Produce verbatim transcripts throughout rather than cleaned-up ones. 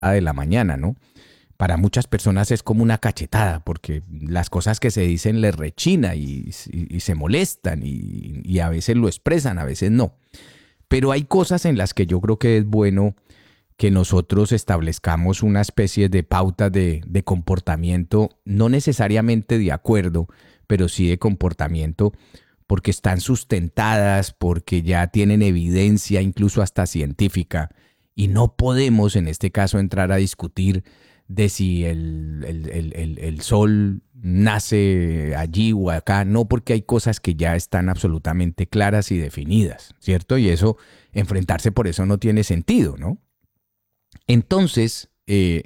de la mañana, ¿no? Para muchas personas es como una cachetada, porque las cosas que se dicen les rechina y, y, y se molestan y, y a veces lo expresan, a veces no. Pero hay cosas en las que yo creo que es bueno que nosotros establezcamos una especie de pauta de, de comportamiento, no necesariamente de acuerdo, pero sí de comportamiento, porque están sustentadas, porque ya tienen evidencia, incluso hasta científica, y no podemos en este caso entrar a discutir de si el, el, el, el, el sol nace allí o acá, no, porque hay cosas que ya están absolutamente claras y definidas, ¿cierto? Y eso, enfrentarse por eso no tiene sentido, ¿no? Entonces, eh,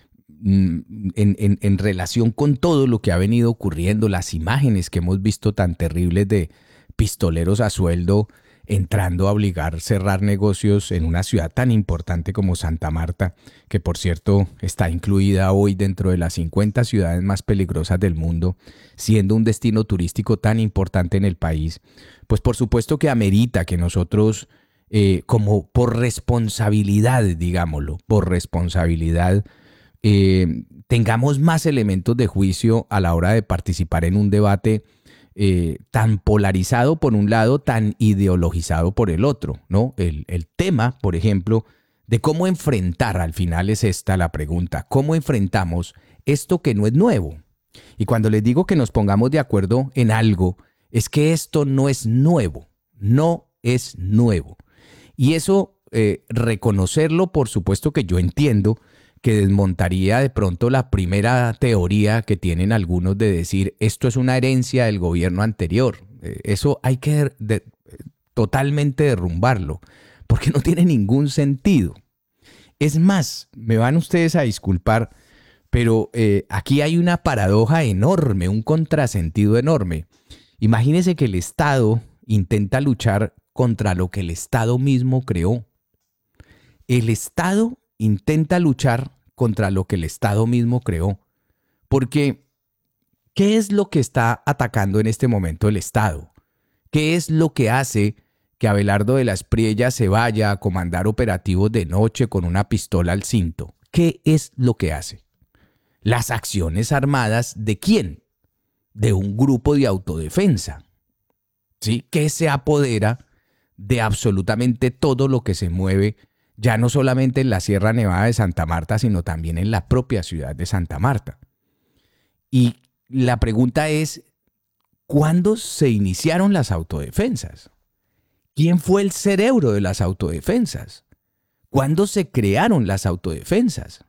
en, en, en relación con todo lo que ha venido ocurriendo, las imágenes que hemos visto tan terribles de pistoleros a sueldo entrando a obligar a cerrar negocios en una ciudad tan importante como Santa Marta, que por cierto está incluida hoy dentro de las cincuenta ciudades más peligrosas del mundo, siendo un destino turístico tan importante en el país, pues por supuesto que amerita que nosotros, eh, como por responsabilidad, digámoslo, por responsabilidad, eh, tengamos más elementos de juicio a la hora de participar en un debate Eh, tan polarizado por un lado, tan ideologizado por el otro, ¿no? El, el tema, por ejemplo, de cómo enfrentar, al final es esta la pregunta, ¿cómo enfrentamos esto que no es nuevo? Y cuando les digo que nos pongamos de acuerdo en algo, es que esto no es nuevo, no es nuevo. Y eso, eh, reconocerlo, por supuesto que yo entiendo que desmontaría de pronto la primera teoría que tienen algunos de decir esto es una herencia del gobierno anterior. Eso hay que de, totalmente derrumbarlo, porque no tiene ningún sentido. Es más, me van ustedes a disculpar, pero eh, aquí hay una paradoja enorme, un contrasentido enorme. Imagínense que el Estado intenta luchar contra lo que el Estado mismo creó. El Estado intenta luchar contra lo que el Estado mismo creó. Porque, ¿qué es lo que está atacando en este momento el Estado? ¿Qué es lo que hace que Abelardo de la Espriella se vaya a comandar operativos de noche con una pistola al cinto? ¿Qué es lo que hace? Las acciones armadas ¿de quién? De un grupo de autodefensa, ¿sí? Que se apodera de absolutamente todo lo que se mueve, ya no solamente en la Sierra Nevada de Santa Marta, sino también en la propia ciudad de Santa Marta. Y la pregunta es, ¿cuándo se iniciaron las autodefensas? ¿Quién fue el cerebro de las autodefensas? ¿Cuándo se crearon las autodefensas?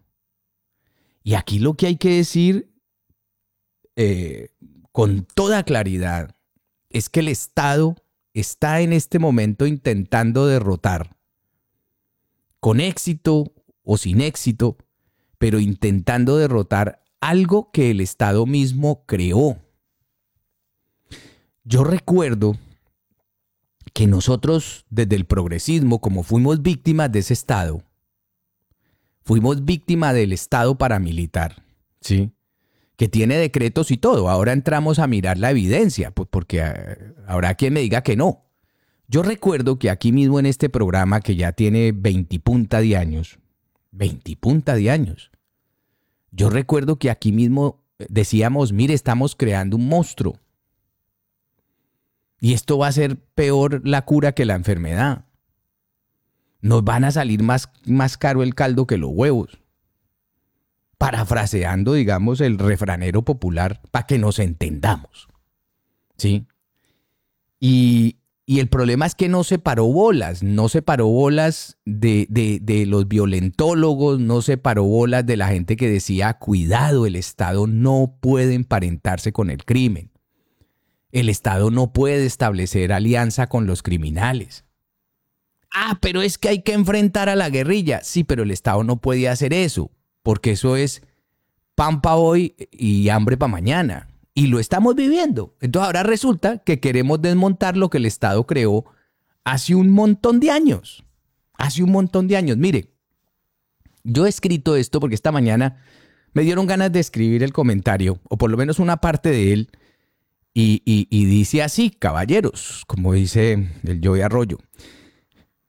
Y aquí lo que hay que decir eh, con toda claridad es que el Estado está en este momento intentando derrotar, con éxito o sin éxito, pero intentando derrotar algo que el Estado mismo creó. Yo recuerdo que nosotros, desde el progresismo, como fuimos víctimas de ese Estado, fuimos víctimas del Estado paramilitar, ¿sí? Que tiene decretos y todo. Ahora entramos a mirar la evidencia, pues porque habrá quien me diga que no. Yo recuerdo que aquí mismo en este programa, que ya tiene veintipunta de años, veintipunta de años, yo recuerdo que aquí mismo decíamos, mire, estamos creando un monstruo. Y esto va a ser peor la cura que la enfermedad. Nos van a salir más, más caro el caldo que los huevos. Parafraseando, digamos, el refranero popular para que nos entendamos. ¿Sí? Y, y el problema es que no se paró bolas, no se paró bolas de, de, de los violentólogos, no se paró bolas de la gente que decía, cuidado, el Estado no puede emparentarse con el crimen. El Estado no puede establecer alianza con los criminales. Ah, pero es que hay que enfrentar a la guerrilla. Sí, pero el Estado no puede hacer eso, porque eso es pan para hoy y hambre para mañana. Y lo estamos viviendo. Entonces ahora resulta que queremos desmontar lo que el Estado creó hace un montón de años. Hace un montón de años. Mire, yo he escrito esto porque esta mañana me dieron ganas de escribir el comentario, o por lo menos una parte de él, y, y, y dice así, caballeros, como dice el Joey Arroyo.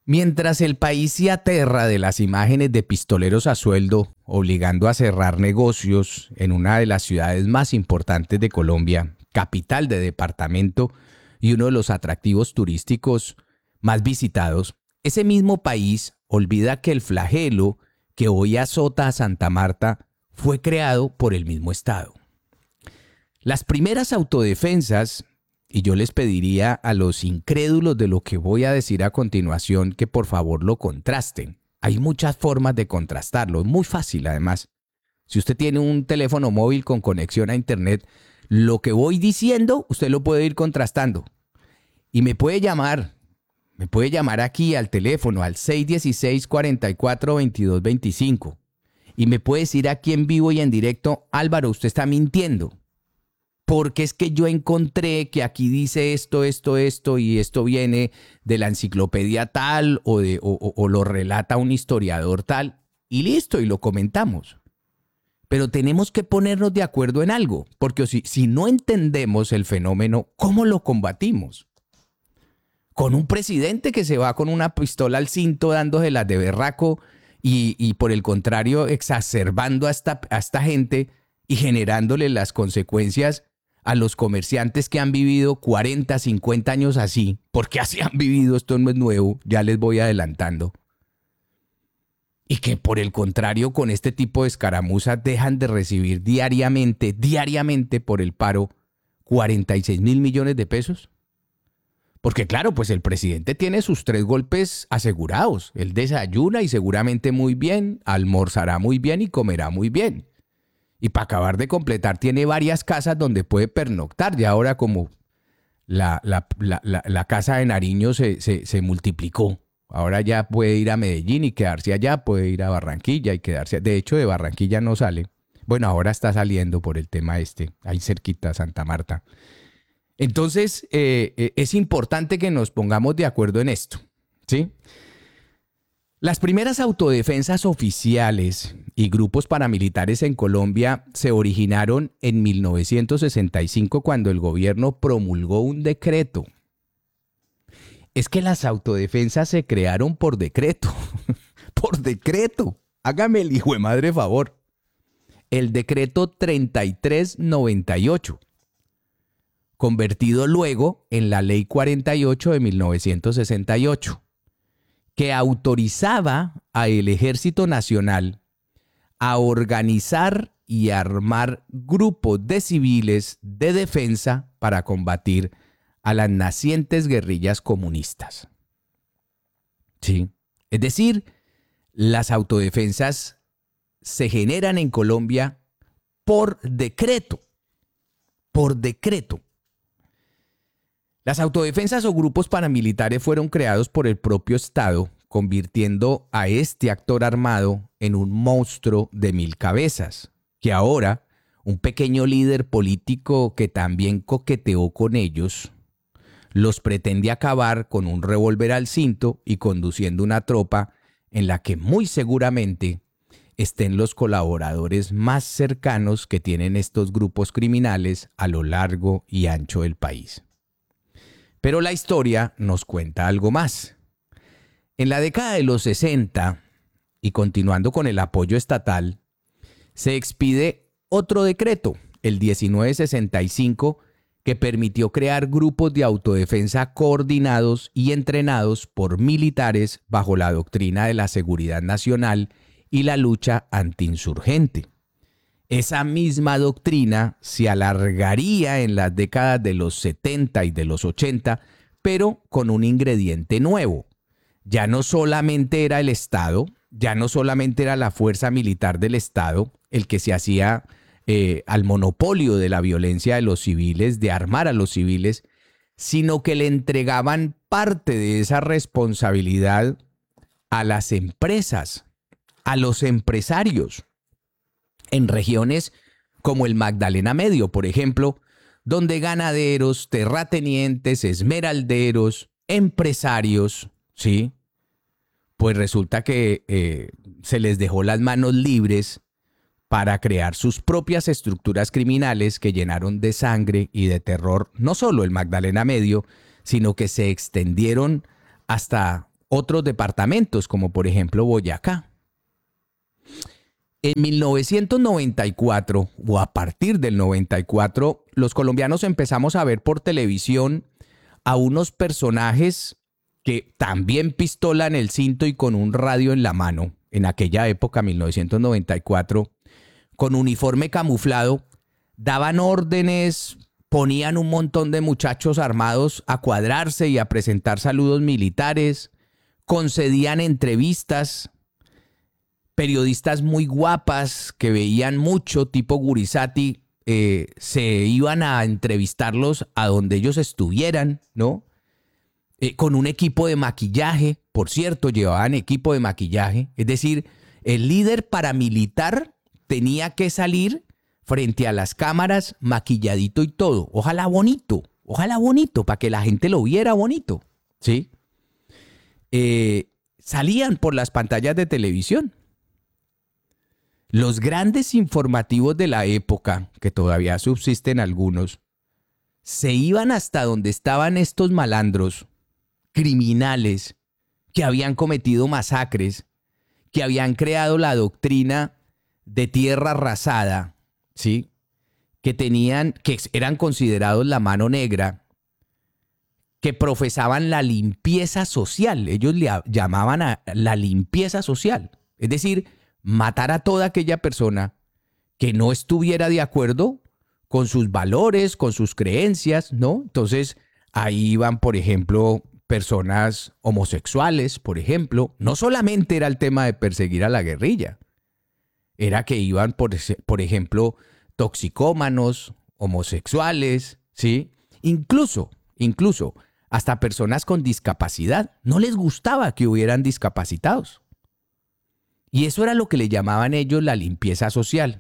Mientras el país se aterra de las imágenes de pistoleros a sueldo, obligando a cerrar negocios en una de las ciudades más importantes de Colombia, capital de departamento y uno de los atractivos turísticos más visitados, ese mismo país olvida que el flagelo que hoy azota a Santa Marta fue creado por el mismo Estado. Las primeras autodefensas, y yo les pediría a los incrédulos de lo que voy a decir a continuación que por favor lo contrasten. Hay muchas formas de contrastarlo, es muy fácil además. Si usted tiene un teléfono móvil con conexión a internet, lo que voy diciendo usted lo puede ir contrastando. Y me puede llamar, me puede llamar aquí al teléfono al seis uno seis, cuatro cuatro, dos dos dos cinco y me puede decir aquí en vivo y en directo: Álvaro, usted está mintiendo. Porque es que yo encontré que aquí dice esto, esto, esto, y esto viene de la enciclopedia tal o, de, o, o, o lo relata un historiador tal, y listo, y lo comentamos. Pero tenemos que ponernos de acuerdo en algo, porque si, si no entendemos el fenómeno, ¿cómo lo combatimos? Con un presidente que se va con una pistola al cinto dándoselas de berraco y, y por el contrario exacerbando a esta, a esta gente y generándole las consecuencias a los comerciantes que han vivido cuarenta, cincuenta años así, porque así han vivido, esto no es nuevo, ya les voy adelantando. Y que por el contrario con este tipo de escaramuzas dejan de recibir diariamente, diariamente por el paro cuarenta y seis mil millones de pesos. Porque claro, pues el presidente tiene sus tres golpes asegurados. Él desayuna y seguramente muy bien, almorzará muy bien y comerá muy bien. Y para acabar de completar, tiene varias casas donde puede pernoctar. Ya ahora como la, la, la, la, la casa de Nariño se, se, se multiplicó. Ahora ya puede ir a Medellín y quedarse allá, puede ir a Barranquilla y quedarse. De hecho, de Barranquilla no sale. Bueno, ahora está saliendo por el tema este, ahí cerquita, Santa Marta. Entonces, eh, es importante que nos pongamos de acuerdo en esto, ¿sí? Las primeras autodefensas oficiales y grupos paramilitares en Colombia se originaron en mil novecientos sesenta y cinco cuando el gobierno promulgó un decreto. Es que las autodefensas se crearon por decreto, por decreto. Hágame el hijo de madre favor. El decreto treinta y tres noventa y ocho, convertido luego en la ley cuarenta y ocho de mil novecientos sesenta y ocho. Que autorizaba al Ejército Nacional a organizar y armar grupos de civiles de defensa para combatir a las nacientes guerrillas comunistas. Sí, es decir, las autodefensas se generan en Colombia por decreto, por decreto. Las autodefensas o grupos paramilitares fueron creados por el propio Estado, convirtiendo a este actor armado en un monstruo de mil cabezas, que ahora un pequeño líder político que también coqueteó con ellos, los pretende acabar con un revólver al cinto y conduciendo una tropa en la que muy seguramente estén los colaboradores más cercanos que tienen estos grupos criminales a lo largo y ancho del país. Pero la historia nos cuenta algo más. En la década de los sesenta, y continuando con el apoyo estatal, se expide otro decreto, el diecinueve sesenta y cinco, que permitió crear grupos de autodefensa coordinados y entrenados por militares bajo la doctrina de la seguridad nacional y la lucha antiinsurgente. Esa misma doctrina se alargaría en las décadas de los setenta y de los ochenta, pero con un ingrediente nuevo. Ya no solamente era el Estado, ya no solamente era la fuerza militar del Estado el que se hacía eh, al monopolio de la violencia de los civiles, de armar a los civiles, sino que le entregaban parte de esa responsabilidad a las empresas, a los empresarios. En regiones como el Magdalena Medio, por ejemplo, donde ganaderos, terratenientes, esmeralderos, empresarios, ¿sí? Pues resulta que eh, se les dejó las manos libres para crear sus propias estructuras criminales que llenaron de sangre y de terror no solo el Magdalena Medio, sino que se extendieron hasta otros departamentos, como por ejemplo Boyacá. En mil novecientos noventa y cuatro, o a partir del noventa y cuatro, los colombianos empezamos a ver por televisión a unos personajes que también pistola en el cinto y con un radio en la mano, en aquella época, mil novecientos noventa y cuatro, con uniforme camuflado, daban órdenes, ponían un montón de muchachos armados a cuadrarse y a presentar saludos militares, concedían entrevistas, periodistas muy guapas que veían mucho, tipo Gurizati, eh, se iban a entrevistarlos a donde ellos estuvieran, ¿no? Eh, con un equipo de maquillaje, por cierto, llevaban equipo de maquillaje, es decir, el líder paramilitar tenía que salir frente a las cámaras maquilladito y todo, ojalá bonito, ojalá bonito, para que la gente lo viera bonito, ¿sí? Eh, salían por las pantallas de televisión. Los grandes informativos de la época, que todavía subsisten algunos, se iban hasta donde estaban estos malandros, criminales, que habían cometido masacres, que habían creado la doctrina de tierra arrasada, ¿sí? Que tenían, que eran considerados la mano negra, que profesaban la limpieza social. Ellos le llamaban a la limpieza social. Es decir, matar a toda aquella persona que no estuviera de acuerdo con sus valores, con sus creencias, ¿no? Entonces, ahí iban, por ejemplo, personas homosexuales, por ejemplo. No solamente era el tema de perseguir a la guerrilla, era que iban, por, por ejemplo, toxicómanos, homosexuales, ¿sí? Incluso, incluso, hasta personas con discapacidad. No les gustaba que hubieran discapacitados. Y eso era lo que le llamaban ellos la limpieza social.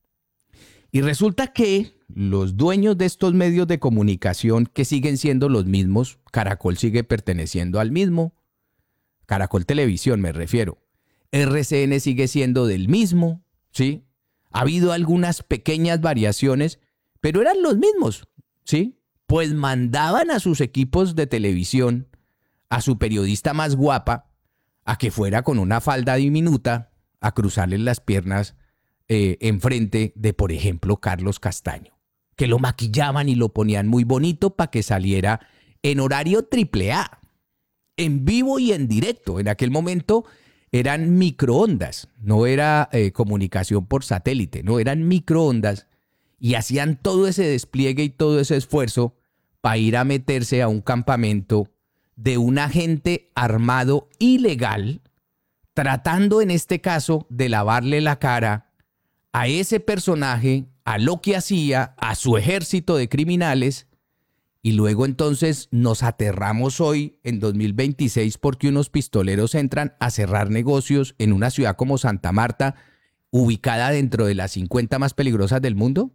Y resulta que los dueños de estos medios de comunicación, que siguen siendo los mismos, Caracol sigue perteneciendo al mismo, Caracol Televisión me refiero, R C N sigue siendo del mismo, ¿sí? Ha habido algunas pequeñas variaciones, pero eran los mismos, ¿sí? Pues mandaban a sus equipos de televisión, a su periodista más guapa, a que fuera con una falda diminuta a cruzarles las piernas eh, enfrente de, por ejemplo, Carlos Castaño, que lo maquillaban y lo ponían muy bonito para que saliera en horario triple A, en vivo y en directo. En aquel momento eran microondas, no era eh, comunicación por satélite, no, eran microondas, y hacían todo ese despliegue y todo ese esfuerzo para ir a meterse a un campamento de un agente armado ilegal, tratando en este caso de lavarle la cara a ese personaje, a lo que hacía, a su ejército de criminales, y luego entonces nos aterramos hoy en dos mil veintiséis porque unos pistoleros entran a cerrar negocios en una ciudad como Santa Marta, ubicada dentro de las cincuenta más peligrosas del mundo.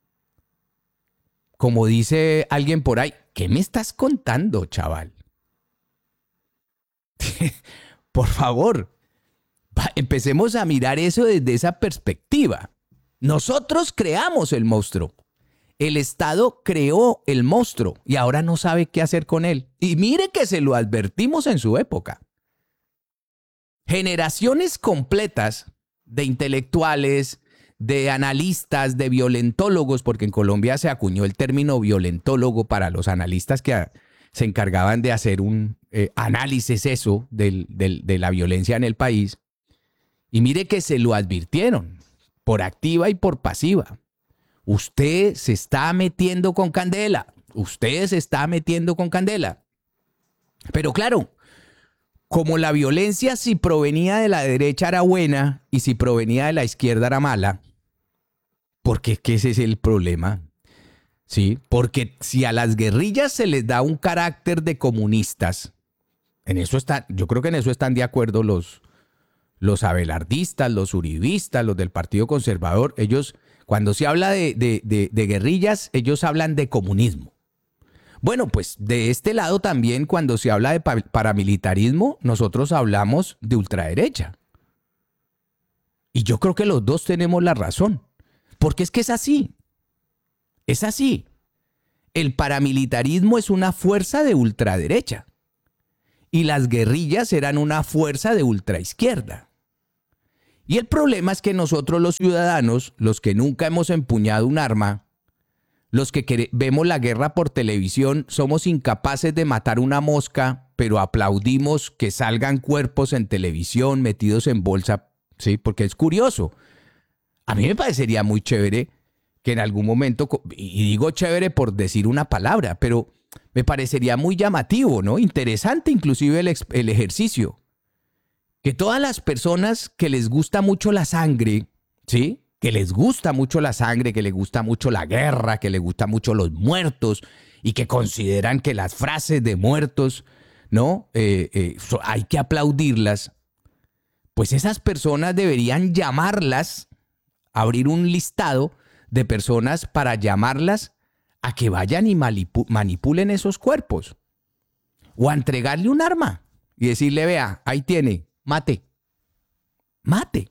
Como dice alguien por ahí, ¿qué me estás contando, chaval? Por favor, empecemos a mirar eso desde esa perspectiva. Nosotros creamos el monstruo. El Estado creó el monstruo y ahora no sabe qué hacer con él. Y mire que se lo advertimos en su época. Generaciones completas de intelectuales, de analistas, de violentólogos, porque en Colombia se acuñó el término violentólogo para los analistas que se encargaban de hacer un eh, análisis eso del, del, de la violencia en el país. Y mire que se lo advirtieron, por activa y por pasiva. Usted se está metiendo con candela, usted se está metiendo con candela. Pero claro, como la violencia si provenía de la derecha era buena y si provenía de la izquierda era mala, porque es que ese es el problema. Sí, porque si a las guerrillas se les da un carácter de comunistas, en eso está, yo creo que en eso están de acuerdo los, los abelardistas, los uribistas, los del Partido Conservador. Ellos, cuando se habla de, de, de, de guerrillas, ellos hablan de comunismo. Bueno, pues de este lado también, cuando se habla de paramilitarismo, nosotros hablamos de ultraderecha. Y yo creo que los dos tenemos la razón, porque es que es así. Es así. El paramilitarismo es una fuerza de ultraderecha. y las guerrillas eran una fuerza de ultraizquierda. Y el problema es que nosotros los ciudadanos, los que nunca hemos empuñado un arma, los que quere- vemos la guerra por televisión, somos incapaces de matar una mosca, pero aplaudimos que salgan cuerpos en televisión metidos en bolsa, ¿sí? Porque es curioso. A mí me parecería muy chévere que en algún momento, y digo chévere por decir una palabra, pero me parecería muy llamativo, ¿no? Interesante inclusive el, ex- el ejercicio. Que todas las personas que les gusta mucho la sangre, ¿sí? Que les gusta mucho la sangre, que les gusta mucho la guerra, que les gusta mucho los muertos y que consideran que las frases de muertos, ¿no? Eh, eh, so- hay que aplaudirlas. Pues esas personas deberían llamarlas, abrir un listado de personas para llamarlas a que vayan y manipu- manipulen esos cuerpos. O a entregarle un arma y decirle, vea, ahí tiene, mate, mate.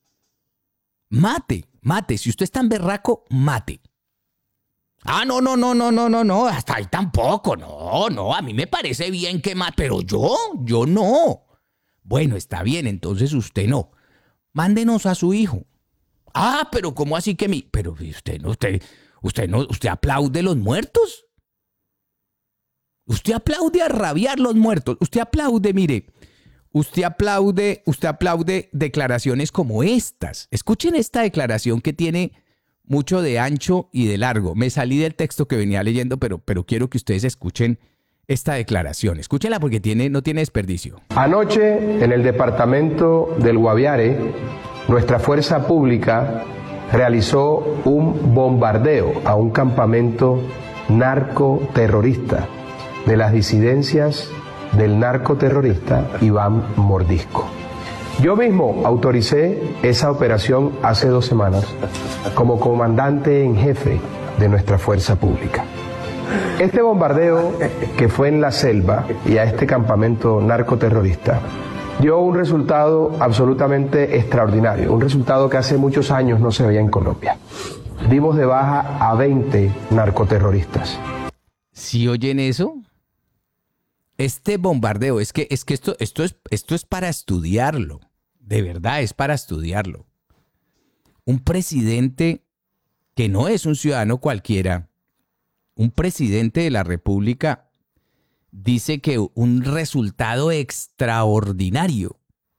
Mate, mate. Si usted es tan berraco, mate. Ah, no, no, no, no, no, no, no. Hasta ahí tampoco. No, no. A mí me parece bien que mate. Pero yo, yo no. Bueno, está bien. Entonces usted no. Mándenos a su hijo. Ah, pero ¿cómo así que mi? Pero usted no, usted, usted no, usted aplaude los muertos. Usted aplaude a rabiar los muertos. Usted aplaude, mire. Usted aplaude, usted aplaude declaraciones como estas. Escuchen esta declaración que tiene mucho de ancho y de largo. Me salí del texto que venía leyendo, pero, pero quiero que ustedes escuchen esta declaración. Escúchenla porque tiene, no tiene desperdicio. Anoche, en el departamento del Guaviare, nuestra fuerza pública realizó un bombardeo a un campamento narcoterrorista de las disidencias del narcoterrorista Iván Mordisco. Yo mismo autoricé esa operación hace dos semanas como comandante en jefe de nuestra fuerza pública. Este bombardeo que fue en la selva y a este campamento narcoterrorista dio un resultado absolutamente extraordinario, un resultado que hace muchos años no se veía en Colombia. Dimos de baja a veinte narcoterroristas. ¿Sí oyen eso? Este bombardeo, es que, es que esto, esto, es, esto es para estudiarlo. De verdad, es para estudiarlo. Un presidente que no es un ciudadano cualquiera, un presidente de la República, dice que un resultado extraordinario.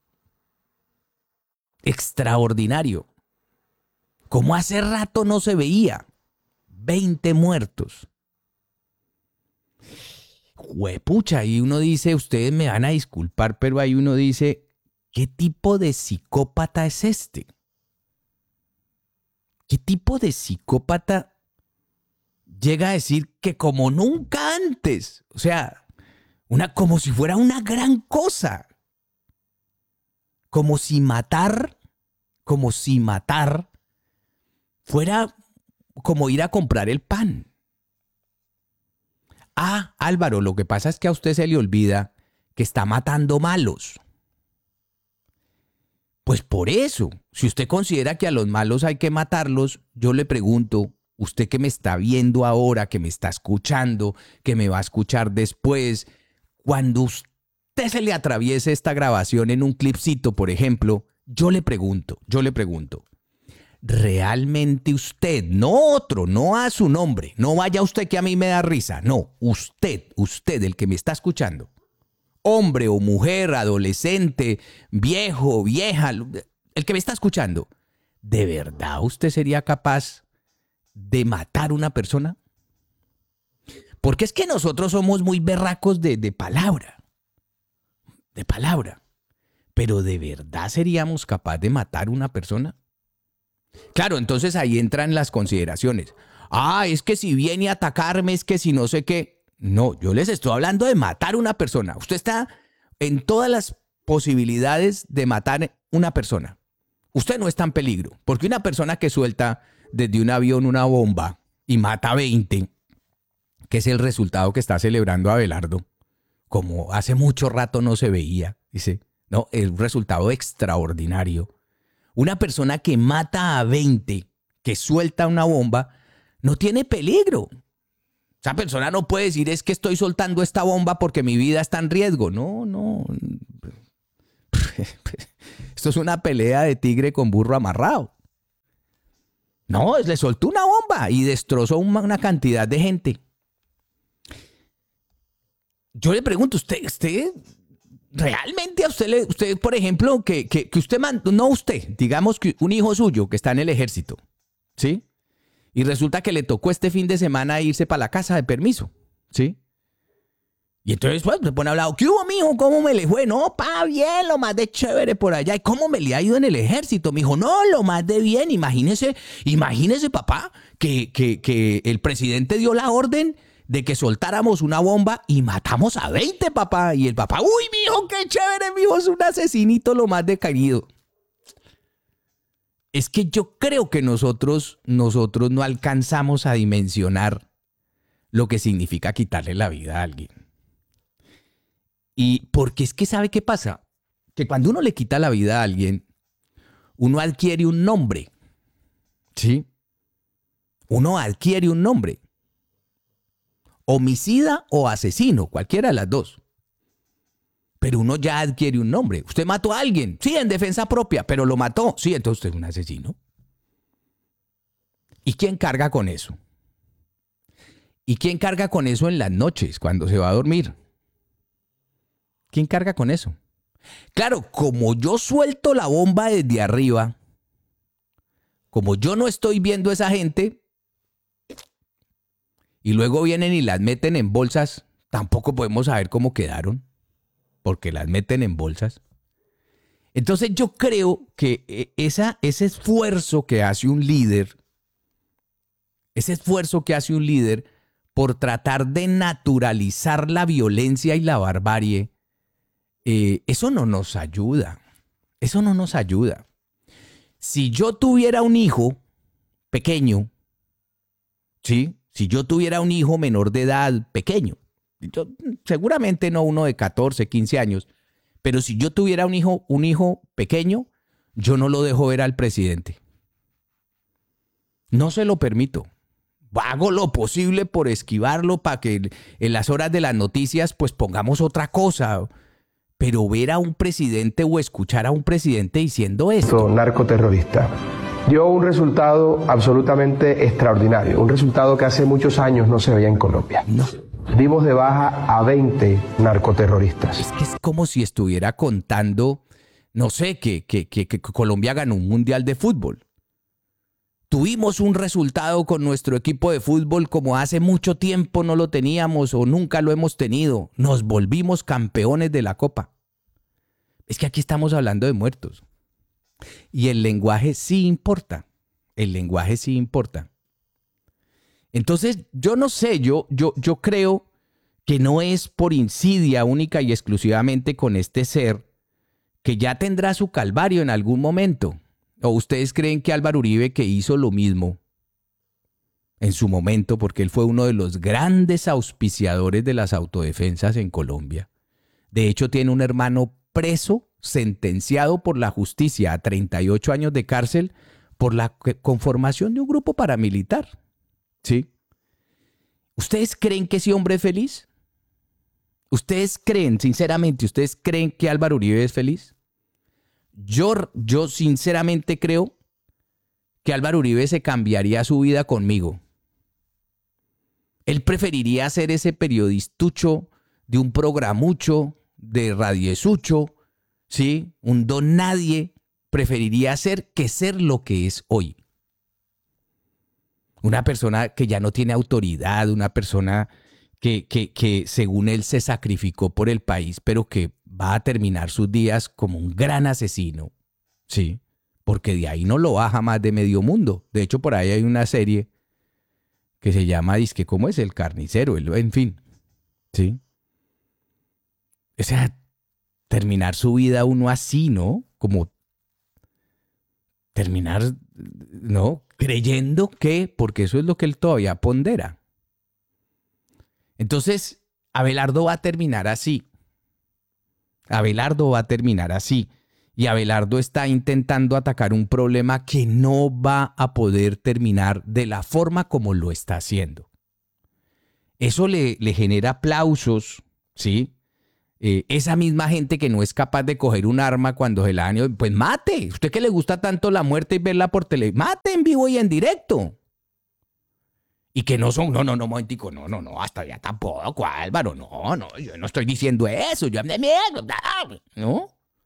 Extraordinario. Como hace rato no se veía. veinte muertos. Juepucha, ahí uno dice, ustedes me van a disculpar, pero ahí uno dice, ¿qué tipo de psicópata es este? ¿Qué tipo de psicópata llega a decir que como nunca antes? O sea, una, como si fuera una gran cosa. Como si matar, como si matar fuera como ir a comprar el pan. Ah, Álvaro, lo que pasa es que a usted se le olvida que está matando malos. Pues por eso, si usted considera que a los malos hay que matarlos, yo le pregunto, usted que me está viendo ahora, que me está escuchando, que me va a escuchar después, cuando usted se le atraviese esta grabación en un clipcito, por ejemplo, yo le pregunto, yo le pregunto, realmente usted, no otro, no a su nombre, no vaya usted que a mí me da risa, no, usted, usted, el que me está escuchando, hombre o mujer, adolescente, viejo, vieja, el que me está escuchando, ¿de verdad usted sería capaz de matar a una persona? Porque es que nosotros somos muy berracos de, de palabra, de palabra, pero ¿de verdad seríamos capaces de matar a una persona? Claro, entonces ahí entran las consideraciones. Ah, es que si viene a atacarme, es que si no sé qué. No, yo les estoy hablando de matar a una persona. Usted está en todas las posibilidades de matar a una persona. Usted no está en peligro, porque una persona que suelta desde un avión una bomba y mata a veinte, que es el resultado que está celebrando Abelardo, como hace mucho rato no se veía, dice, no, es un resultado extraordinario. Una persona que mata a veinte, que suelta una bomba, no tiene peligro. Esa persona no puede decir es que estoy soltando esta bomba porque mi vida está en riesgo. No, no. Esto es una pelea de tigre con burro amarrado. No, le soltó una bomba y destrozó una, una cantidad de gente. Yo le pregunto, ¿usted, usted realmente a usted, le, usted por ejemplo, que, que, que usted, man, no usted, digamos que un hijo suyo que está en el ejército, ¿sí? Y resulta que le tocó este fin de semana irse para la casa de permiso, ¿sí? Y entonces, pues, se pone a hablar, ¿qué hubo, mijo? ¿Cómo me le fue? No, pa, bien, lo más de chévere por allá. ¿Y cómo me le ha ido en el ejército? Me dijo, no, lo más de bien. Imagínese, imagínese, papá, que, que, que el presidente dio la orden de que soltáramos una bomba y matamos a veinte, papá. Y el papá, uy, mijo, qué chévere, mijo, es un asesinito lo más de querido. Es que yo creo que nosotros, nosotros no alcanzamos a dimensionar lo que significa quitarle la vida a alguien. Y porque es que ¿sabe qué pasa? Que cuando uno le quita la vida a alguien, uno adquiere un nombre. ¿Sí? Uno adquiere un nombre. Homicida o asesino, cualquiera de las dos. Pero uno ya adquiere un nombre. Usted mató a alguien, sí, en defensa propia, pero lo mató. Sí, entonces usted es un asesino. ¿Y quién carga con eso? ¿Y quién carga con eso en las noches, cuando se va a dormir? ¿Quién carga con eso? Claro, como yo suelto la bomba desde arriba, como yo no estoy viendo a esa gente, y luego vienen y las meten en bolsas, tampoco podemos saber cómo quedaron, porque las meten en bolsas. Entonces yo creo que esa, ese esfuerzo que hace un líder, ese esfuerzo que hace un líder por tratar de naturalizar la violencia y la barbarie, eh, eso no nos ayuda. Eso no nos ayuda. Si yo tuviera un hijo pequeño, ¿sí? Si yo tuviera un hijo menor de edad pequeño, yo, seguramente no uno de catorce, quince años, pero si yo tuviera un hijo, un hijo pequeño, yo no lo dejo ver al presidente. No se lo permito. Hago lo posible por esquivarlo para que en las horas de las noticias pues pongamos otra cosa. Pero ver a un presidente o escuchar a un presidente diciendo esto. Narcoterrorista dio un resultado absolutamente extraordinario, un resultado que hace muchos años no se veía en Colombia. No. Dimos de baja a veinte narcoterroristas. Es que es como si estuviera contando, no sé, que, que, que, que Colombia ganó un mundial de fútbol. Tuvimos un resultado con nuestro equipo de fútbol como hace mucho tiempo no lo teníamos o nunca lo hemos tenido. Nos volvimos campeones de la Copa. Es que aquí estamos hablando de muertos. Y el lenguaje sí importa. El lenguaje sí importa. Entonces, yo no sé, yo, yo, yo creo que no es por insidia única y exclusivamente con este ser que ya tendrá su calvario en algún momento. ¿O ustedes creen que Álvaro Uribe, que hizo lo mismo en su momento, porque él fue uno de los grandes auspiciadores de las autodefensas en Colombia? De hecho, tiene un hermano preso, sentenciado por la justicia a treinta y ocho años de cárcel por la conformación de un grupo paramilitar. ¿Sí? ¿Ustedes creen que ese hombre es feliz? ¿Ustedes creen, sinceramente, ustedes creen que Álvaro Uribe es feliz? Yo, yo sinceramente creo que Álvaro Uribe se cambiaría su vida conmigo. Él preferiría ser ese periodistucho de un programucho, de radiesucho, ¿sí? Un don nadie, preferiría ser que ser lo que es hoy. Una persona que ya no tiene autoridad, una persona que, que, que según él se sacrificó por el país, pero que va a terminar sus días como un gran asesino, ¿sí? Porque de ahí no lo baja más de medio mundo. De hecho, por ahí hay una serie que se llama, dizque, ¿cómo es? El carnicero, el, en fin, ¿sí? O sea, terminar su vida uno así, ¿no? Como terminar, ¿no? Creyendo que, porque eso es lo que él todavía pondera. Entonces, Abelardo va a terminar así. Abelardo va a terminar así. Y Abelardo está intentando atacar un problema que no va a poder terminar de la forma como lo está haciendo. eso le, le genera aplausos, ¿sí? Eh, esa misma gente que no es capaz de coger un arma cuando se la dan, pues mate. Usted que le gusta tanto la muerte y verla por tele, mate en vivo y en directo. Y que no son, no, no, no, momentico, no, no, no, hasta ya tampoco, Álvaro, no, no, yo no estoy diciendo eso, yo me miedo, ¿no?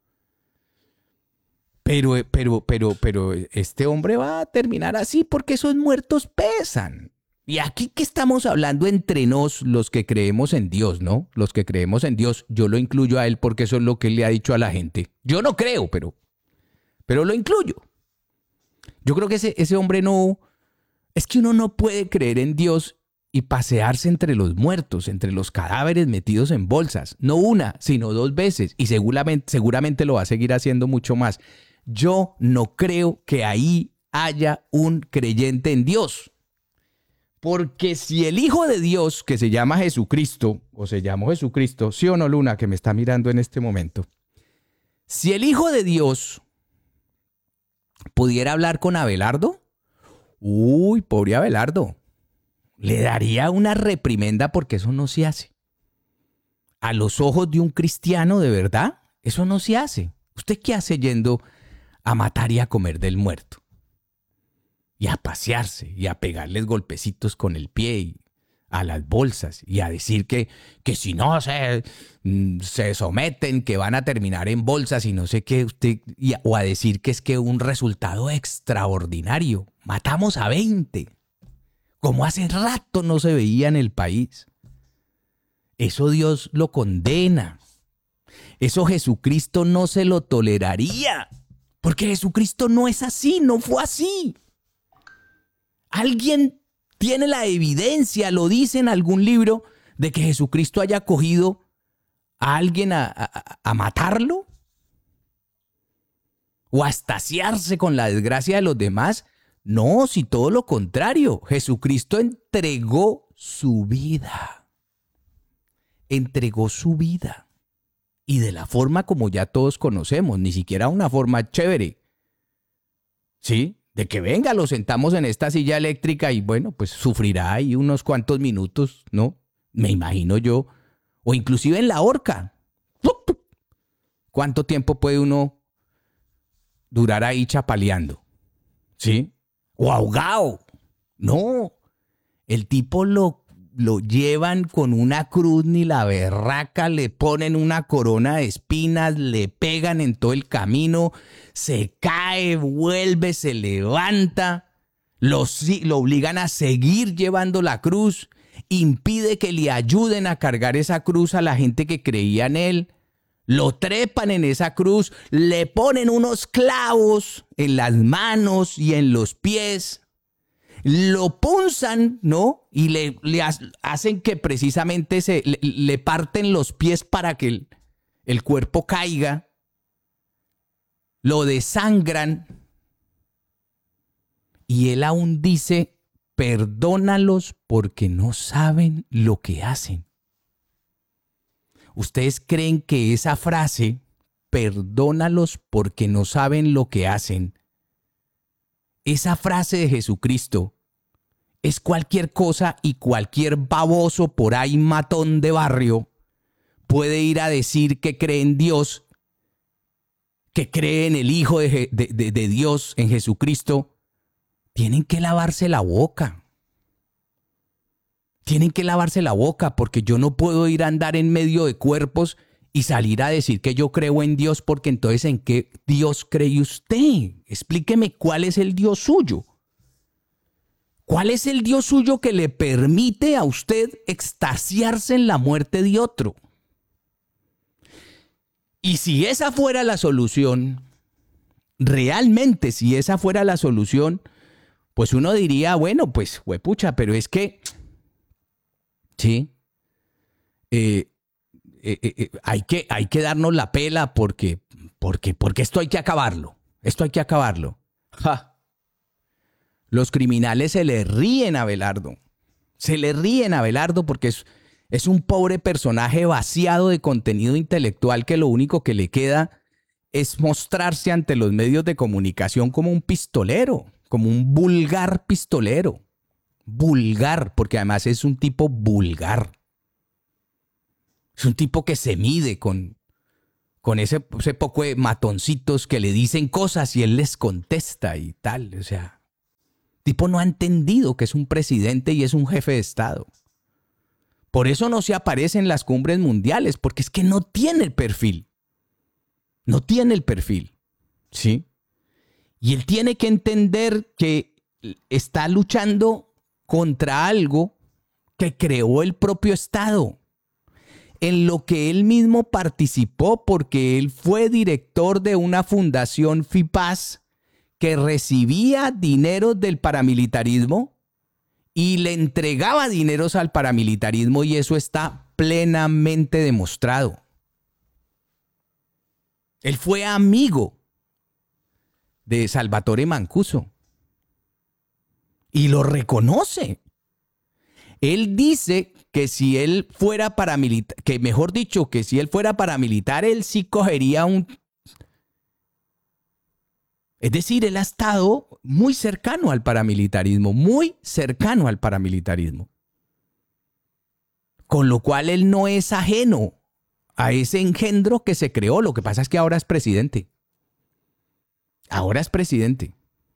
Pero, pero, pero, pero este hombre va a terminar así porque esos muertos pesan. Y aquí que estamos hablando entre nos, los que creemos en Dios, ¿no? Los que creemos en Dios, yo lo incluyo a él porque eso es lo que él le ha dicho a la gente. Yo no creo, pero, pero lo incluyo. Yo creo que ese, ese hombre no... Es que uno no puede creer en Dios y pasearse entre los muertos, entre los cadáveres metidos en bolsas. No una, sino dos veces. Y seguramente, seguramente lo va a seguir haciendo mucho más. Yo no creo que ahí haya un creyente en Dios. Porque si el Hijo de Dios, que se llama Jesucristo, o se llamó Jesucristo, ¿sí o no, Luna, que me está mirando en este momento? Si el Hijo de Dios pudiera hablar con Abelardo, uy, pobre Abelardo, le daría una reprimenda porque eso no se hace. A los ojos de un cristiano, de verdad, eso no se hace. ¿Usted qué hace yendo a matar y a comer del muerto? Y a pasearse y a pegarles golpecitos con el pie y a las bolsas y a decir que, que si no se, se someten, que van a terminar en bolsas y no sé qué, usted, y, o a decir que es que un resultado extraordinario. Matamos a veinte, como hace rato no se veía en el país. Eso Dios lo condena. Eso Jesucristo no se lo toleraría, porque Jesucristo no es así, no fue así. Alguien tiene la evidencia, lo dice en algún libro, de que Jesucristo haya cogido a alguien a, a, a matarlo o a estaciarse con la desgracia de los demás. No, si todo lo contrario, Jesucristo entregó su vida. Entregó su vida. Y de la forma como ya todos conocemos, ni siquiera una forma chévere. ¿Sí? De que venga, lo sentamos en esta silla eléctrica y bueno, pues sufrirá ahí unos cuantos minutos, ¿no? Me imagino yo. O inclusive en la horca. ¿Cuánto tiempo puede uno durar ahí chapaleando? ¿Sí? O ahogado. No. El tipo lo, lo llevan con una cruz ni la berraca, le ponen una corona de espinas, le pegan en todo el camino, se cae, vuelve, se levanta, lo, lo obligan a seguir llevando la cruz, impide que le ayuden a cargar esa cruz a la gente que creía en él, lo trepan en esa cruz, le ponen unos clavos en las manos y en los pies, lo punzan, ¿no? Y le, le hacen que precisamente se, le, le parten los pies para que el, el cuerpo caiga, lo desangran y él aún dice, perdónalos porque no saben lo que hacen. ¿Ustedes creen que esa frase, perdónalos porque no saben lo que hacen, esa frase de Jesucristo es cualquier cosa y cualquier baboso por ahí matón de barrio puede ir a decir que cree en Dios, que cree en el Hijo de, de, de, de Dios, en Jesucristo? Tienen que lavarse la boca. Tienen que lavarse la boca porque yo no puedo ir a andar en medio de cuerpos y salir a decir que yo creo en Dios, porque entonces ¿en qué Dios cree usted? Explíqueme cuál es el Dios suyo. ¿Cuál es el Dios suyo que le permite a usted extasiarse en la muerte de otro? Y si esa fuera la solución, realmente si esa fuera la solución, pues uno diría, bueno, pues huepucha, pero es que, sí, eh, eh, eh, hay que, hay que darnos la pela porque, porque, porque esto hay que acabarlo, esto hay que acabarlo. Ja. Los criminales se le ríen a Abelardo, se le ríen a Abelardo porque es... Es un pobre personaje vaciado de contenido intelectual que lo único que le queda es mostrarse ante los medios de comunicación como un pistolero, como un vulgar pistolero. vulgar, porque además es un tipo vulgar. Es un tipo que se mide con, con ese, ese poco de matoncitos que le dicen cosas y él les contesta y tal. O sea, el tipo no ha entendido que es un presidente y es un jefe de Estado. Por eso no se aparece en las cumbres mundiales, porque es que no tiene el perfil. No tiene el perfil, ¿sí? Y él tiene que entender que está luchando contra algo que creó el propio Estado, en lo que él mismo participó porque él fue director de una fundación FIPAS que recibía dinero del paramilitarismo y le entregaba dineros al paramilitarismo, y eso está plenamente demostrado. Él fue amigo de Salvatore Mancuso y lo reconoce. Él dice que si él fuera paramilitar, que mejor dicho, que si él fuera paramilitar, él sí cogería un... Es decir, él ha estado muy cercano al paramilitarismo, muy cercano al paramilitarismo. Con lo cual él no es ajeno a ese engendro que se creó. Lo que pasa es que ahora es presidente. Ahora es presidente.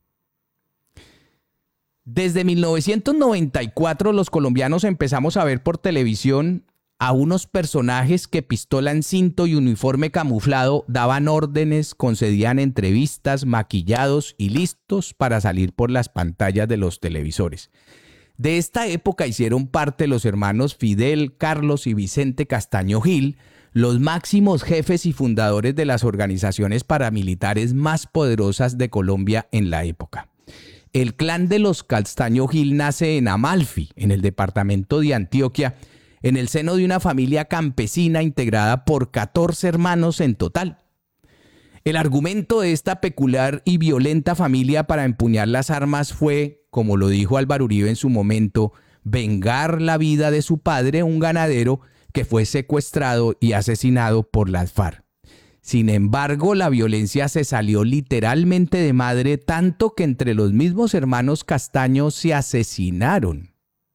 Desde mil novecientos noventa y cuatro los colombianos empezamos a ver por televisión a unos personajes que pistola en cinto y uniforme camuflado daban órdenes, concedían entrevistas, maquillados y listos para salir por las pantallas de los televisores. De esta época hicieron parte los hermanos Fidel, Carlos y Vicente Castaño Gil, los máximos jefes y fundadores de las organizaciones paramilitares más poderosas de Colombia en la época. El clan de los Castaño Gil nace en Amalfi, en el departamento de Antioquia, en el seno de una familia campesina integrada por catorce hermanos en total. El argumento de esta peculiar y violenta familia para empuñar las armas fue, como lo dijo Álvaro Uribe en su momento, vengar la vida de su padre, un ganadero que fue secuestrado y asesinado por las FARC. Sin embargo, la violencia se salió literalmente de madre, tanto que entre los mismos hermanos Castaño se asesinaron.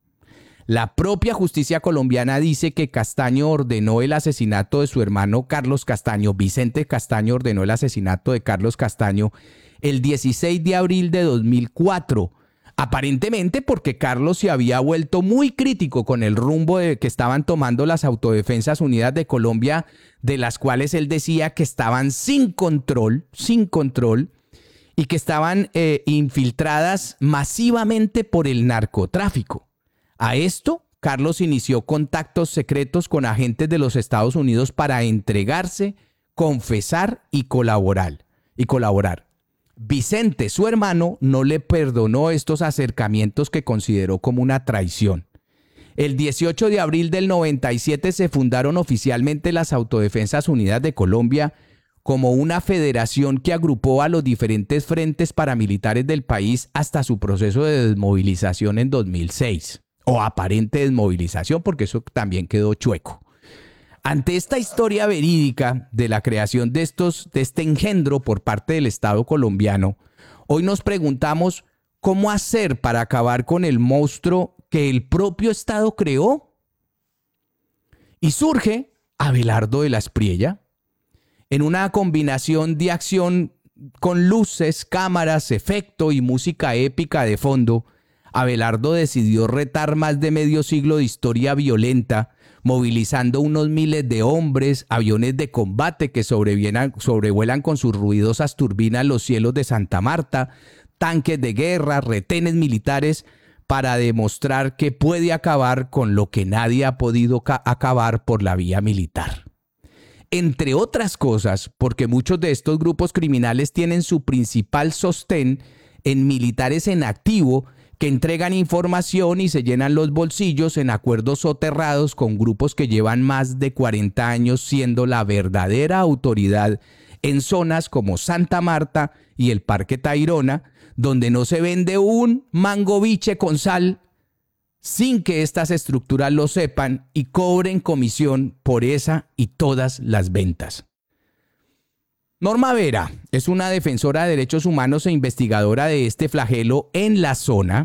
La propia justicia colombiana dice que Castaño ordenó el asesinato de su hermano Carlos Castaño. Vicente Castaño ordenó el asesinato de Carlos Castaño el dieciséis de abril de dos mil cuatro. Aparentemente porque Carlos se había vuelto muy crítico con el rumbo de que estaban tomando las Autodefensas Unidas de Colombia, de las cuales él decía que estaban sin control, sin control, y que estaban eh, infiltradas masivamente por el narcotráfico. A esto, Carlos inició contactos secretos con agentes de los Estados Unidos para entregarse, confesar y colaborar. Y colaborar. Vicente, su hermano, no le perdonó estos acercamientos que consideró como una traición. El dieciocho de abril del noventa y siete se fundaron oficialmente las Autodefensas Unidas de Colombia como una federación que agrupó a los diferentes frentes paramilitares del país hasta su proceso de desmovilización en dos mil seis. O aparente desmovilización, porque eso también quedó chueco. Ante esta historia verídica de la creación de, estos, de este engendro por parte del Estado colombiano, hoy nos preguntamos cómo hacer para acabar con el monstruo que el propio Estado creó. Y surge Abelardo de la Espriella, en una combinación de acción con luces, cámaras, efecto y música épica de fondo. Abelardo decidió retar más de medio siglo de historia violenta, movilizando unos miles de hombres, aviones de combate que sobrevuelan con sus ruidosas turbinas los cielos de Santa Marta, tanques de guerra, retenes militares, para demostrar que puede acabar con lo que nadie ha podido acabar por la vía militar. Entre otras cosas, porque muchos de estos grupos criminales tienen su principal sostén en militares en activo que entregan información y se llenan los bolsillos en acuerdos soterrados con grupos que llevan más de cuarenta años siendo la verdadera autoridad en zonas como Santa Marta y el Parque Tayrona, donde no se vende un mango biche con sal sin que estas estructuras lo sepan y cobren comisión por esa y todas las ventas. Norma Vera es una defensora de derechos humanos e investigadora de este flagelo en la zona,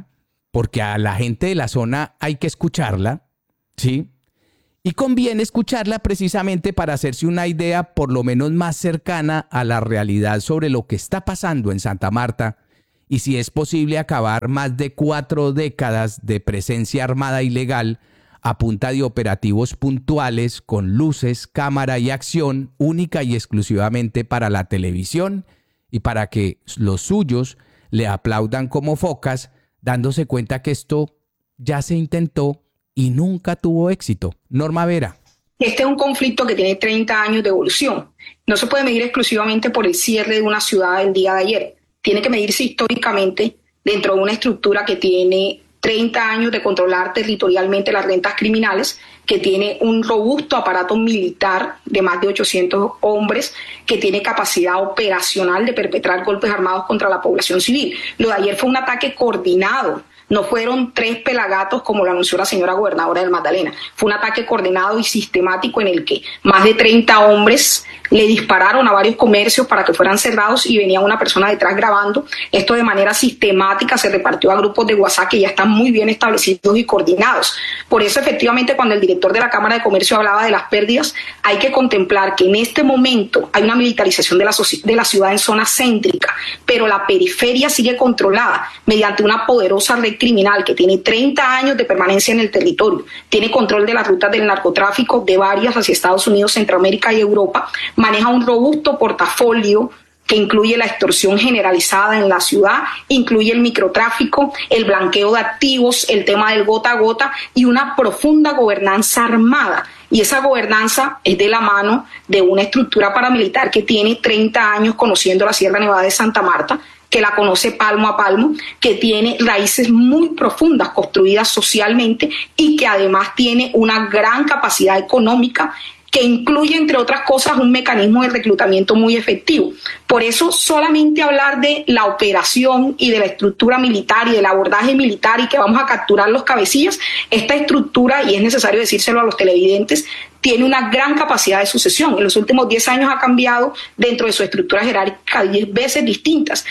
porque a la gente de la zona hay que escucharla, ¿sí? Y conviene escucharla precisamente para hacerse una idea por lo menos más cercana a la realidad sobre lo que está pasando en Santa Marta y si es posible acabar más de cuatro décadas de presencia armada ilegal a punta de operativos puntuales con luces, cámara y acción única y exclusivamente para la televisión y para que los suyos le aplaudan como focas, dándose cuenta que esto ya se intentó y nunca tuvo éxito. Norma Vera. Este es un conflicto que tiene treinta años de evolución. No se puede medir exclusivamente por el cierre de una ciudad el día de ayer. Tiene que medirse históricamente dentro de una estructura que tiene treinta años de controlar territorialmente las rentas criminales, que tiene un robusto aparato militar de más de ochocientos hombres, que tiene capacidad operacional de perpetrar golpes armados contra la población civil. Lo de ayer fue un ataque coordinado. No fueron tres pelagatos como lo anunció la señora gobernadora del Magdalena. Fue un ataque coordinado y sistemático en el que más de treinta hombres le dispararon a varios comercios para que fueran cerrados y venía una persona detrás grabando. Esto de manera sistemática se repartió a grupos de WhatsApp que ya están muy bien establecidos y coordinados. Por eso, efectivamente, cuando el director de la Cámara de Comercio hablaba de las pérdidas, hay que contemplar que en este momento hay una militarización de la, de la ciudad en zona céntrica, pero la periferia sigue controlada mediante una poderosa red criminal que tiene treinta años de permanencia en el territorio, tiene control de las rutas del narcotráfico de varias hacia Estados Unidos, Centroamérica y Europa, maneja un robusto portafolio que incluye la extorsión generalizada en la ciudad, incluye el microtráfico, el blanqueo de activos, el tema del gota a gota y una profunda gobernanza armada. Y esa gobernanza es de la mano de una estructura paramilitar que tiene treinta años conociendo la Sierra Nevada de Santa Marta, que la conoce palmo a palmo, que tiene raíces muy profundas construidas socialmente y que además tiene una gran capacidad económica que incluye, entre otras cosas, un mecanismo de reclutamiento muy efectivo. Por eso, solamente hablar de la operación y de la estructura militar y del abordaje militar y que vamos a capturar los cabecillas, esta estructura, y es necesario decírselo a los televidentes, tiene una gran capacidad de sucesión. En los últimos diez años ha cambiado dentro de su estructura jerárquica diez veces distintas.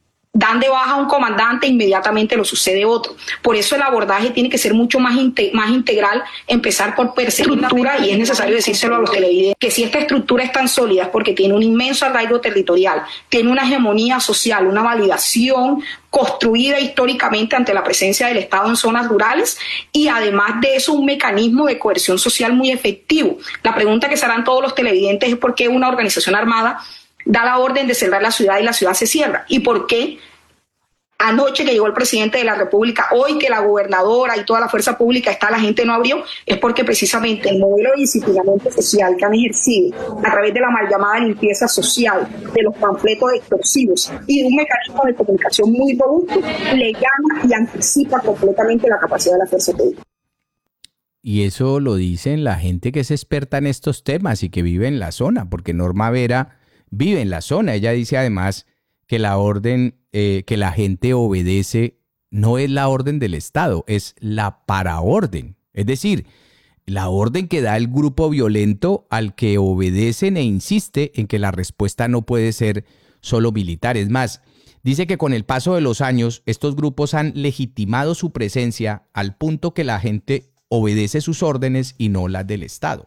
Dan de baja a un comandante, inmediatamente lo sucede otro. Por eso el abordaje tiene que ser mucho más, inte- más integral, empezar por perseguir la estructura, y es necesario decírselo a los televidentes, que si esta estructura es tan sólida es porque tiene un inmenso arraigo territorial, tiene una hegemonía social, una validación construida históricamente ante la presencia del Estado en zonas rurales y además de eso un mecanismo de coerción social muy efectivo. La pregunta que se harán todos los televidentes es por qué una organización armada da la orden de cerrar la ciudad y la ciudad se cierra. ¿Y por qué anoche que llegó el presidente de la República, hoy que la gobernadora y toda la fuerza pública está, la gente no abrió? Es porque precisamente el modelo de disciplinamiento social que han ejercido a través de la mal llamada limpieza social, de los panfletos extorsivos y de un mecanismo de comunicación muy robusto, le llama y anticipa completamente la capacidad de la fuerza pública. Y eso lo dicen la gente que es experta en estos temas y que vive en la zona, porque Norma Vera vive en la zona. Ella dice además que la orden eh, que la gente obedece no es la orden del Estado, es la paraorden. Es decir, la orden que da el grupo violento al que obedecen e insiste en que la respuesta no puede ser solo militar. Es más, dice que con el paso de los años estos grupos han legitimado su presencia al punto que la gente obedece sus órdenes y no las del Estado.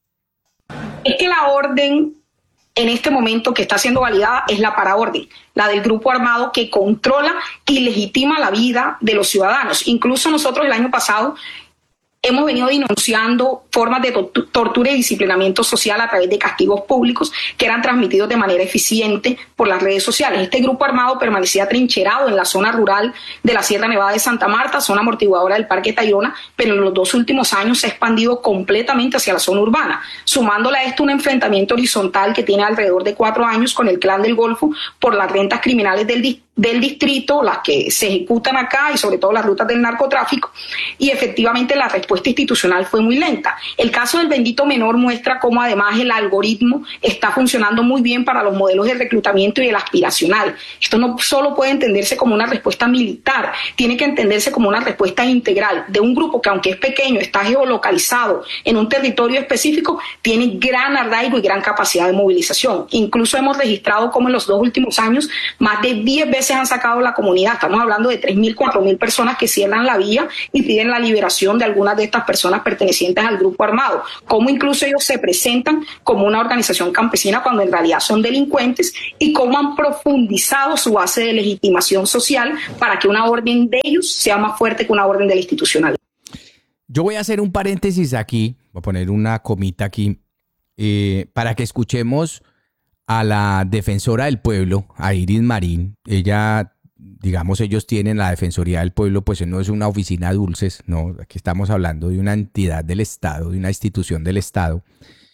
Es que la orden en este momento que está siendo validada es la paraorden, la del grupo armado que controla y legitima la vida de los ciudadanos. Incluso nosotros el año pasado hemos venido denunciando formas de tortura y disciplinamiento social a través de castigos públicos que eran transmitidos de manera eficiente por las redes sociales. Este grupo armado permanecía trincherado en la zona rural de la Sierra Nevada de Santa Marta, zona amortiguadora del Parque Tayrona, pero en los dos últimos años se ha expandido completamente hacia la zona urbana, sumándole a esto un enfrentamiento horizontal que tiene alrededor de cuatro años con el Clan del Golfo por las rentas criminales del distrito del distrito, las que se ejecutan acá y sobre todo las rutas del narcotráfico, y efectivamente la respuesta institucional fue muy lenta. El caso del bendito menor muestra cómo además el algoritmo está funcionando muy bien para los modelos de reclutamiento y el aspiracional. Esto no solo puede entenderse como una respuesta militar, tiene que entenderse como una respuesta integral de un grupo que, aunque es pequeño, está geolocalizado en un territorio específico, tiene gran arraigo y gran capacidad de movilización. Incluso hemos registrado como en los dos últimos años más de diez veces veces han sacado a la comunidad. Estamos hablando de tres mil, cuatro mil personas que cierran la vía y piden la liberación de algunas de estas personas pertenecientes al grupo armado. Cómo incluso ellos se presentan como una organización campesina cuando en realidad son delincuentes, y cómo han profundizado su base de legitimación social para que una orden de ellos sea más fuerte que una orden de la institucionalidad. Yo voy a hacer un paréntesis aquí, voy a poner una comita aquí, eh, para que escuchemos a la defensora del pueblo, a Iris Marín. Ella, digamos, ellos tienen la Defensoría del Pueblo, pues no es una oficina dulces, no, aquí estamos hablando de una entidad del Estado, de una institución del Estado,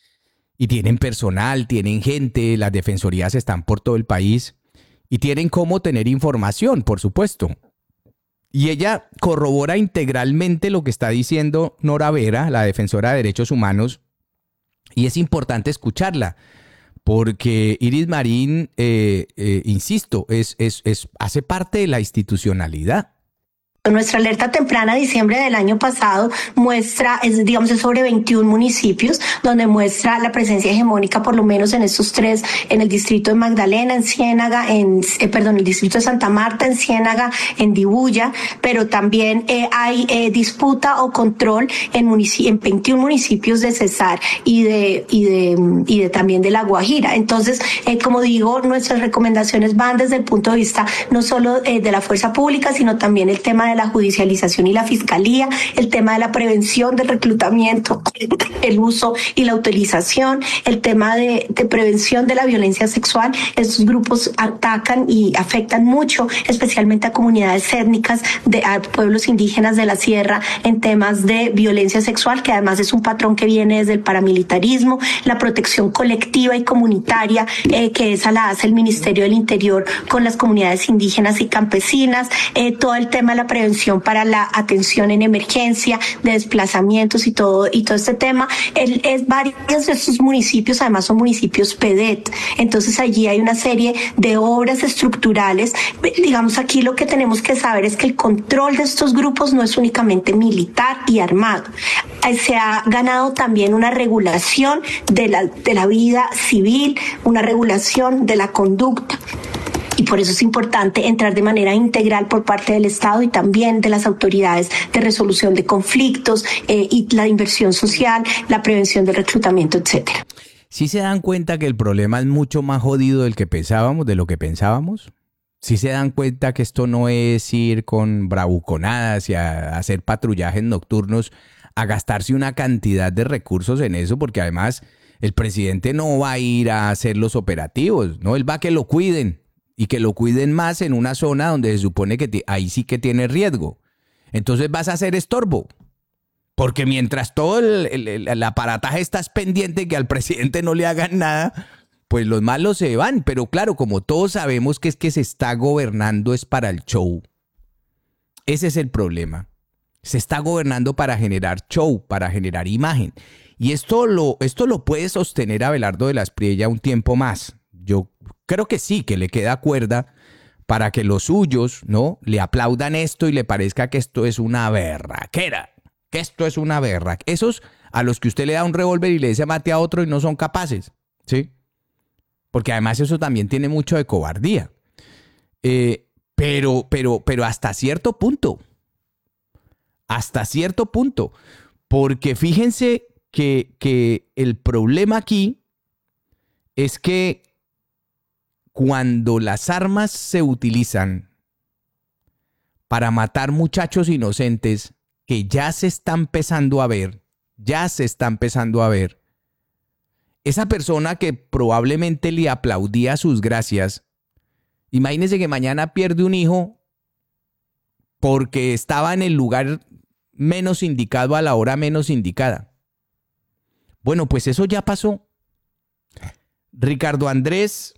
y tienen personal, tienen gente, las defensorías están por todo el país, y tienen cómo tener información, por supuesto. Y ella corrobora integralmente lo que está diciendo Nora Vera, la defensora de derechos humanos, y es importante escucharla, porque Iris Marín, eh, eh, insisto, es, es, es, hace parte de la institucionalidad. Nuestra alerta temprana de diciembre del año pasado muestra, es, digamos, es sobre veintiún municipios, donde muestra la presencia hegemónica, por lo menos en estos tres, en el distrito de Magdalena, en Ciénaga, en, eh, perdón, el distrito de Santa Marta, en Ciénaga, en Dibuya, pero también eh, hay eh, disputa o control en, munici- en veintiún municipios de Cesar y de, y de, y de también de La Guajira. Entonces, eh, como digo, nuestras recomendaciones van desde el punto de vista no solo eh, de la fuerza pública, sino también el tema de la judicialización y la fiscalía, el tema de la prevención del reclutamiento, el uso y la utilización, el tema de, de prevención de la violencia sexual. Estos grupos atacan y afectan mucho, especialmente a comunidades étnicas, de, a pueblos indígenas de la sierra, en temas de violencia sexual, que además es un patrón que viene desde el paramilitarismo, la protección colectiva y comunitaria, eh, que esa la hace el Ministerio del Interior con las comunidades indígenas y campesinas, eh, todo el tema de la prevención para la atención en emergencia, de desplazamientos y todo, y todo este tema. El, es varios de estos municipios, además son municipios P E D E T, entonces allí hay una serie de obras estructurales. Digamos, aquí lo que tenemos que saber es que el control de estos grupos no es únicamente militar y armado. Se ha ganado también una regulación de la, de la vida civil, una regulación de la conducta. Y por eso es importante entrar de manera integral por parte del Estado y también de las autoridades de resolución de conflictos eh, y la inversión social, la prevención del reclutamiento, etcétera. ¿Sí se dan cuenta que el problema es mucho más jodido del que pensábamos, de lo que pensábamos? ¿Sí se dan cuenta que esto no es ir con bravuconadas y a hacer patrullajes nocturnos, a gastarse una cantidad de recursos en eso? Porque además el presidente no va a ir a hacer los operativos, ¿no? Él va a que lo cuiden. Y que lo cuiden más en una zona donde se supone que te, ahí sí que tiene riesgo. Entonces vas a hacer estorbo. Porque mientras todo el, el, el aparataje estás pendiente que al presidente no le hagan nada, pues los malos se van. Pero claro, como todos sabemos que es que se está gobernando es para el show. Ese es el problema. Se está gobernando para generar show, para generar imagen. Y esto lo, esto lo puede sostener Abelardo de la Espriella un tiempo más. Yo creo que sí, que le queda cuerda para que los suyos, ¿no?, le aplaudan esto y le parezca que esto es una berraquera, que esto es una berraquera. Esos a los que usted le da un revólver y le dice mate a otro y no son capaces, ¿sí? Porque además eso también tiene mucho de cobardía. Eh, pero, pero, pero hasta cierto punto, hasta cierto punto, porque fíjense que, que el problema aquí es que cuando las armas se utilizan para matar muchachos inocentes que ya se está empezando a ver, ya se está empezando a ver, esa persona que probablemente le aplaudía sus gracias, imagínese que mañana pierde un hijo porque estaba en el lugar menos indicado a la hora menos indicada. Bueno, pues eso ya pasó. Ricardo Andrés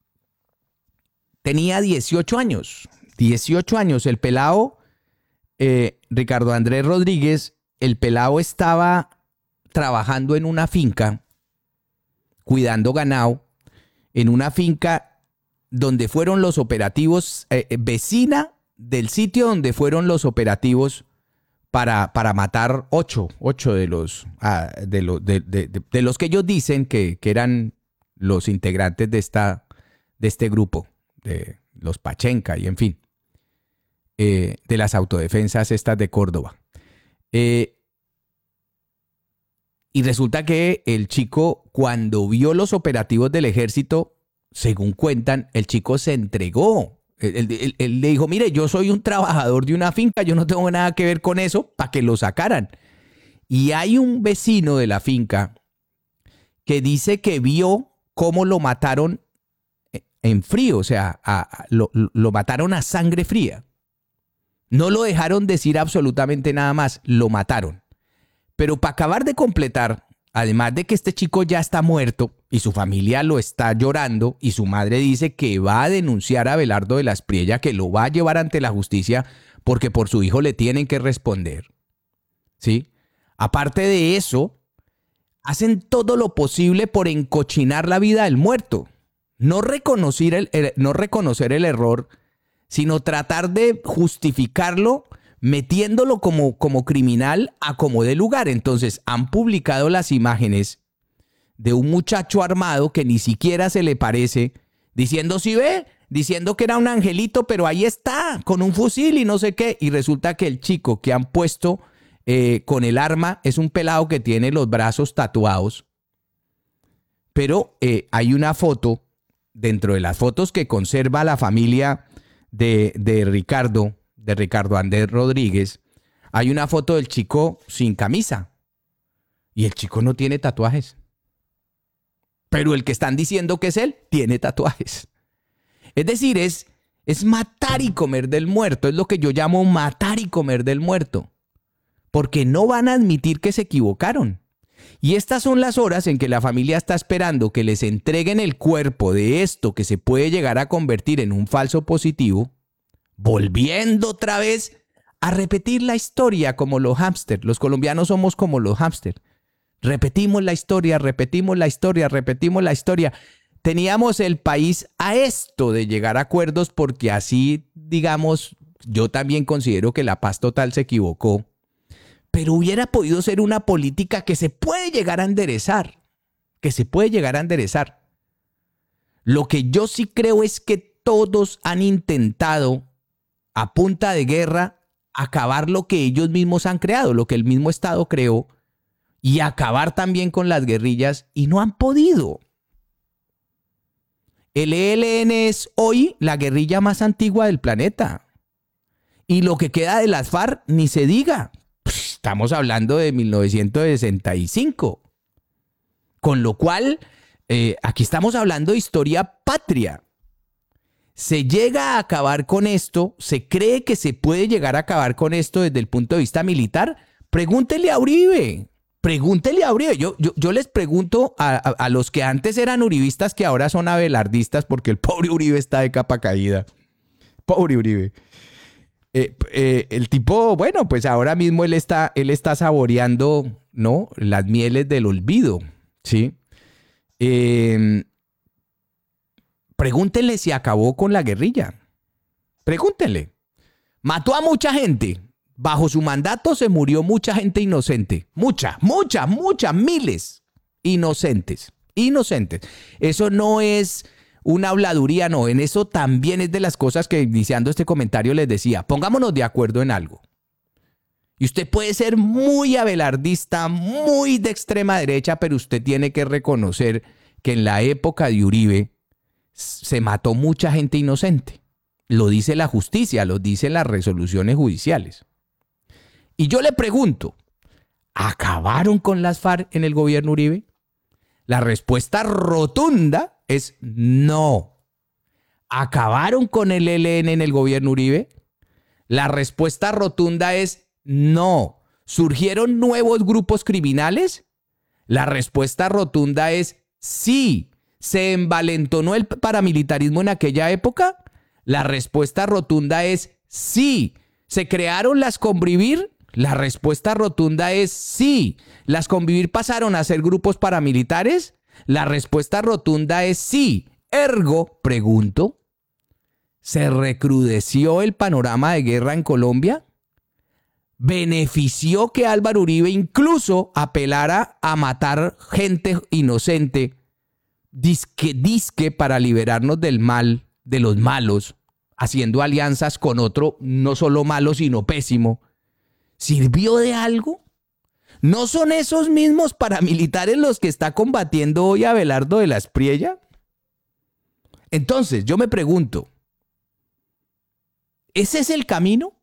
tenía dieciocho años, dieciocho años, el pelao, eh, Ricardo Andrés Rodríguez, el pelao estaba trabajando en una finca, cuidando ganado, en una finca donde fueron los operativos, eh, vecina del sitio donde fueron los operativos para, para matar ocho, ocho de los, ah, de, lo, de, de, de, de los que ellos dicen que, que eran los integrantes de, esta, de este grupo. De, los Pachenca y en fin, eh, de las autodefensas estas de Córdoba. Eh, y resulta que el chico, cuando vio los operativos del ejército, según cuentan, el chico se entregó. Él, él, él le dijo, mire, yo soy un trabajador de una finca, yo no tengo nada que ver con eso, para que lo sacaran. Y hay un vecino de la finca que dice que vio cómo lo mataron en frío, o sea, a, a, lo, lo mataron a sangre fría. No lo dejaron decir absolutamente nada más, lo mataron. Pero para acabar de completar, además de que este chico ya está muerto y su familia lo está llorando y su madre dice que va a denunciar a Abelardo de la Espriella, que lo va a llevar ante la justicia porque por su hijo le tienen que responder. ¿Sí? Aparte de eso, hacen todo lo posible por encochinar la vida del muerto. No reconocer el, el, no reconocer el error, sino tratar de justificarlo metiéndolo como, como criminal a como de lugar. Entonces han publicado las imágenes de un muchacho armado que ni siquiera se le parece, diciendo, ¿sí ve? Diciendo que era un angelito, pero ahí está, con un fusil y no sé qué. Y resulta que el chico que han puesto eh, con el arma es un pelado que tiene los brazos tatuados. Pero eh, hay una foto, dentro de las fotos que conserva la familia de, de Ricardo, de Ricardo Andrés Rodríguez, hay una foto del chico sin camisa. Y el chico no tiene tatuajes. Pero el que están diciendo que es él, tiene tatuajes. Es decir, es, es matar y comer del muerto. Es lo que yo llamo matar y comer del muerto. Porque no van a admitir que se equivocaron. Y estas son las horas en que la familia está esperando que les entreguen el cuerpo de esto que se puede llegar a convertir en un falso positivo, volviendo otra vez a repetir la historia como los hámster. Los colombianos somos como los hámster. Repetimos la historia, repetimos la historia, repetimos la historia. Teníamos el país a esto de llegar a acuerdos porque así, digamos, yo también considero que la paz total se equivocó. Pero hubiera podido ser una política que se puede llegar a enderezar, que se puede llegar a enderezar. Lo que yo sí creo es que todos han intentado, a punta de guerra, acabar lo que ellos mismos han creado, lo que el mismo Estado creó, y acabar también con las guerrillas, y no han podido. El E L N es hoy la guerrilla más antigua del planeta. Y lo que queda de las FARC, ni se diga. Estamos hablando de mil novecientos sesenta y cinco. Con lo cual, eh, aquí estamos hablando de historia patria. Se llega a acabar con esto, se cree que se puede llegar a acabar con esto desde el punto de vista militar. Pregúntele a Uribe, pregúntele a Uribe. Yo, yo, yo les pregunto a, a, a los que antes eran uribistas que ahora son abelardistas porque el pobre Uribe está de capa caída. Pobre Uribe. Eh, eh, el tipo, bueno, pues ahora mismo él está, él está saboreando, ¿no?, las mieles del olvido, ¿sí? Eh, pregúntenle si acabó con la guerrilla. Pregúntenle. Mató a mucha gente. Bajo su mandato se murió mucha gente inocente. Mucha, mucha, muchas, miles inocentes. Inocentes. Eso no es una habladuría, no. En eso también es de las cosas que iniciando este comentario les decía. Pongámonos de acuerdo en algo. Y usted puede ser muy abelardista, muy de extrema derecha, pero usted tiene que reconocer que en la época de Uribe se mató mucha gente inocente. Lo dice la justicia, lo dicen las resoluciones judiciales. Y yo le pregunto, ¿acabaron con las FARC en el gobierno Uribe? La respuesta rotunda es no. ¿Acabaron con el E L N en el gobierno Uribe? La respuesta rotunda es no. ¿Surgieron nuevos grupos criminales? La respuesta rotunda es sí. ¿Se envalentonó el paramilitarismo en aquella época? La respuesta rotunda es sí. ¿Se crearon las Convivir? La respuesta rotunda es sí. ¿Las Convivir pasaron a ser grupos paramilitares? La respuesta rotunda es sí. Ergo, pregunto, ¿se recrudeció el panorama de guerra en Colombia? ¿Benefició que Álvaro Uribe incluso apelara a matar gente inocente, disque, disque para liberarnos del mal, de los malos, haciendo alianzas con otro no solo malo, sino pésimo, ¿sirvió de algo? ¿No son esos mismos paramilitares los que está combatiendo hoy Abelardo de la Espriella? Entonces, yo me pregunto, ¿ese es el camino?